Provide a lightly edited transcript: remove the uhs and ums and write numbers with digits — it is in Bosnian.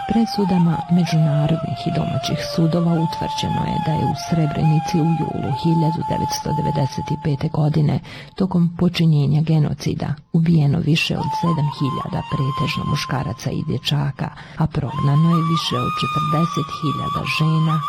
Presudama međunarodnih i domaćih sudova utvrđeno je da je u Srebrenici u julu 1995. godine tokom počinjenja genocida ubijeno više od 7.000 pretežno muškaraca i dječaka, a prognano je više od 40.000 žena,